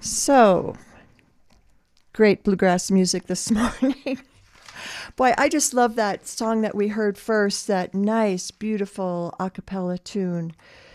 So, great bluegrass music this morning. Boy, I just love that song that we heard first, that nice, beautiful a cappella tune.